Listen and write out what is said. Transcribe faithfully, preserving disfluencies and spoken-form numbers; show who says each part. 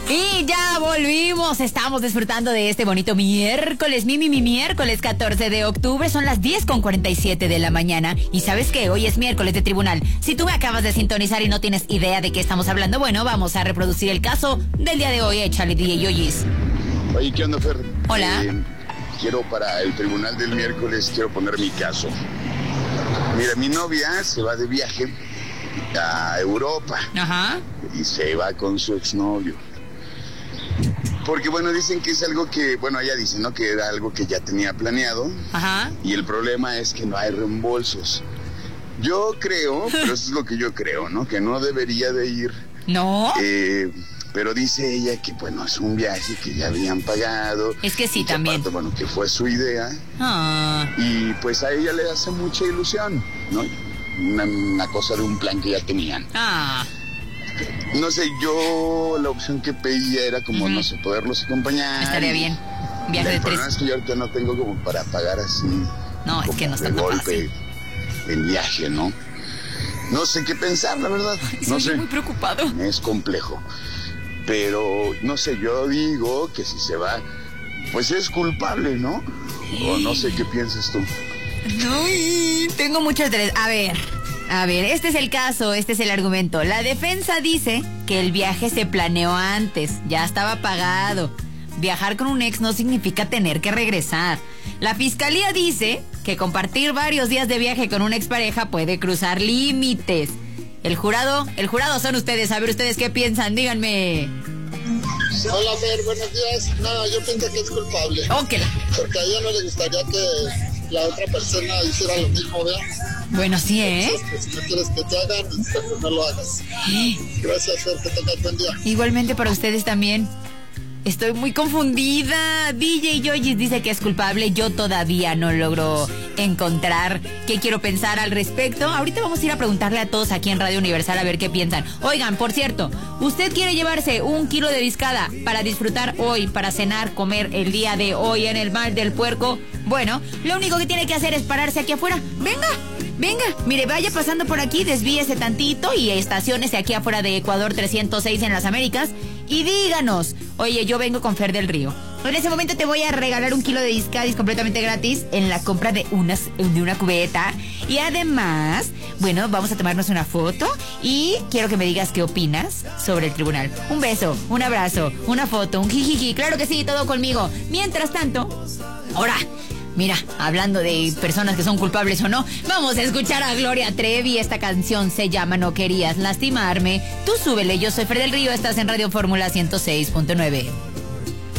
Speaker 1: Y ya volvimos, estamos disfrutando de este bonito miércoles, mi, mi, mi miércoles catorce de octubre, son las diez con cuarenta y siete de la mañana. Y ¿sabes qué? Hoy es miércoles de tribunal. Si tú me acabas de sintonizar y no tienes idea de qué estamos hablando, bueno, vamos a reproducir el caso del día de hoy. Échale, D J Yoyis.
Speaker 2: Oye, ¿qué onda, Fer?
Speaker 1: Hola.
Speaker 2: Eh, quiero para el tribunal del miércoles, quiero poner mi caso. Mira, mi novia se va de viaje a Europa.
Speaker 1: Ajá.
Speaker 2: Y se va con su exnovio. Porque, bueno, dicen que es algo que, bueno, ella dice, ¿no? Que era algo que ya tenía planeado.
Speaker 1: Ajá.
Speaker 2: Y el problema es que no hay reembolsos. Yo creo, pero eso es lo que yo creo, ¿no? Que no debería de ir.
Speaker 1: No.
Speaker 2: Eh, pero dice ella que, bueno, es un viaje que ya habían pagado.
Speaker 1: Es que sí,
Speaker 2: que
Speaker 1: también.
Speaker 2: Aparte, bueno, que fue su idea.
Speaker 1: Ah.
Speaker 2: Y pues a ella le hace mucha ilusión, ¿no? Una, una cosa de un plan que ya tenían.
Speaker 1: Ah.
Speaker 2: No sé, yo la opción que pedía era como,
Speaker 1: uh-huh.
Speaker 2: no sé, poderlos acompañar.
Speaker 1: Estaría bien. Viaje de
Speaker 2: El problema
Speaker 1: tres.
Speaker 2: es que yo ahorita no tengo como para pagar así.
Speaker 1: No, es que no está
Speaker 2: de
Speaker 1: tan
Speaker 2: golpe el viaje, ¿no? No sé qué pensar, la verdad. No sé.
Speaker 1: Estoy muy preocupado.
Speaker 2: Es complejo. Pero, no sé, yo digo que si se va, pues es culpable, ¿no? O no sé qué piensas tú.
Speaker 1: Uy, tengo mucho interés. A ver, a ver, este es el caso, este es el argumento. La defensa dice que el viaje se planeó antes, ya estaba pagado. Viajar con un ex no significa tener que regresar. La fiscalía dice que compartir varios días de viaje con una expareja puede cruzar límites. El jurado, el jurado son ustedes. A ver, ¿ustedes qué piensan? Díganme.
Speaker 3: Hola, Fer, buenos días. No, yo pienso que es culpable.
Speaker 1: Ok.
Speaker 3: Porque a ella no le gustaría que la otra persona hiciera lo mismo, ¿verdad?
Speaker 1: Bueno, sí, ¿eh?
Speaker 3: Entonces, pues, si no quieres que te hagan, pues no lo hagas. Gracias, Fer, que tengas buen día.
Speaker 1: Igualmente para ustedes también. Estoy muy confundida. D J Yoyis dice que es culpable. Yo todavía no logro encontrar qué quiero pensar al respecto. Ahorita vamos a ir a preguntarle a todos aquí en Radio Universal a ver qué piensan. Oigan, por cierto, ¿usted quiere llevarse un kilo de discada para disfrutar hoy, para cenar, comer el día de hoy en el Mar del Puerco? Bueno, lo único que tiene que hacer es pararse aquí afuera. ¡Venga! Venga, mire, vaya pasando por aquí, desvíese tantito y estaciónese aquí afuera de Ecuador trescientos seis en las Américas y díganos, oye, yo vengo con Fer del Río. En ese momento te voy a regalar un kilo de discadis completamente gratis en la compra de, unas, de una cubeta. Y además, bueno, vamos a tomarnos una foto y quiero que me digas qué opinas sobre el tribunal. Un beso, un abrazo, una foto, un jijiji, claro que sí, todo conmigo. Mientras tanto, ahora... Mira, hablando de personas que son culpables o no, vamos a escuchar a Gloria Trevi. Esta canción se llama No Querías Lastimarme. Tú súbele, yo soy Fer del Río, estás en Radio Fórmula ciento seis punto nueve.